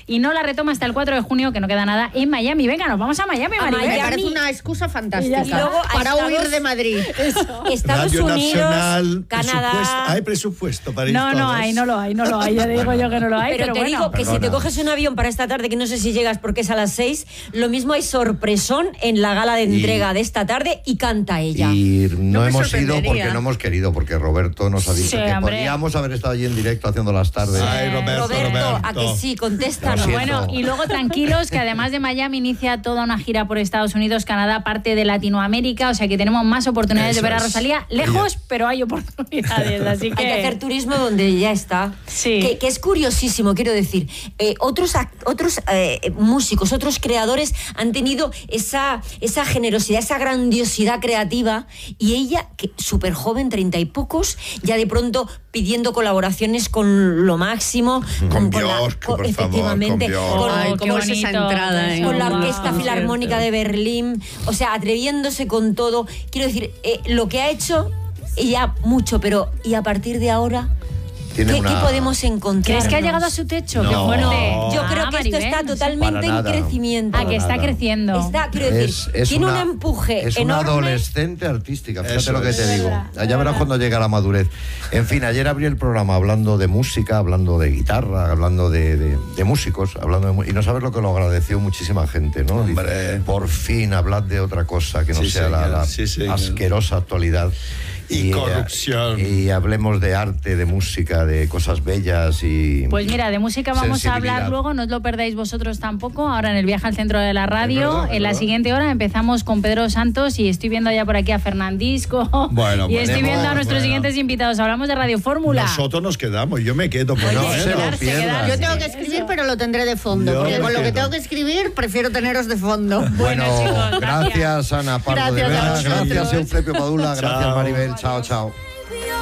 y no la retoma hasta el 4 de junio, que no queda nada, en Miami. Venga, nos vamos a Miami, Maribel. Me parece una excusa fantástica. Y luego para huir de Madrid. Estados Radio Unidos, Nacional, Canadá. ¿Hay presupuesto para ir No todos? hay, no lo hay. Ya digo yo que no lo hay, Pero te bueno. digo que si te coges un avión para esta tarde, que no sé si llegas porque es a las 6, lo mismo hay sorpresón en la gala de entrega de esta tarde y canta ella. Y No no me hemos ido sorprendería. porque no hemos querido, porque Roberto nos ha dicho Sí, que hombre. podíamos haber estado allí en directo haciendo las tardes. Ay, Roberto. ¿A que sí? Contéstanos. Lo siento. Bueno, y luego tranquilos, que además de Miami inicia toda una gira por Estados Unidos, Canadá, parte de Latinoamérica, o sea que tenemos más oportunidades de ver a Eso es. Rosalía lejos, pero hay oportunidades, así que... Hay que hacer turismo donde ya está. Sí. Que es curiosísimo, quiero decir. Otros músicos, otros creadores han tenido esa generosidad, esa grandiosidad creativa, y ella, que súper joven, 30 y pocos, ya de pronto pidiendo colaboraciones con lo máximo. Con Björk, por favor, efectivamente, con Björk. con- Ay, qué cómo es esa bonito, entrada, eso. con la Wow, Orquesta Filarmónica de Berlín, o sea, atreviéndose con todo. Quiero decir, lo que ha hecho ella mucho, pero ¿y a partir de ahora Tiene qué una- podemos encontrar? ¿Crees que ha llegado a su techo? No. ¡Qué fuerte! Yo creo que esto Maribel, está no sé. totalmente Para en nada. crecimiento. Ah, que está nada. creciendo. Está, quiero decir, tiene un empuje es una enorme. adolescente artística, fíjate Eso lo que es. te digo. verdad, Ya verás cuando llega la madurez. En fin, ayer abrí el programa hablando de música, hablando de guitarra, hablando de músicos, y no sabes lo que lo agradeció muchísima gente, ¿no? Hombre. Dice, por fin hablad de otra cosa que no Sí, sea señor, la sí, señor. asquerosa actualidad. Y corrupción. Y hablemos de arte, de música, de cosas bellas y... Pues mira, de música vamos a hablar sensibilidad. luego, no os lo perdáis vosotros tampoco. Ahora en el viaje al centro de la radio, Es verdad, es en la verdad. siguiente hora empezamos con Pedro Santos y estoy viendo ya por aquí a Fernandisco Bueno, y estoy viendo a nuestros bueno. siguientes invitados. Hablamos de Radio Fórmula. Nosotros nos quedamos, yo me quedo. Pues Oye, no se lo quedarse, pierdan. quedarse. Yo tengo que escribir, pero lo tendré de fondo. Yo Porque me con lo que quedo. tengo que escribir, prefiero teneros de fondo. Bueno, chicos, gracias. gracias Ana Pardo de Gracias a Vera, vosotros. gracias Eufemio Padula, gracias Chao. Maribel, chao, chao.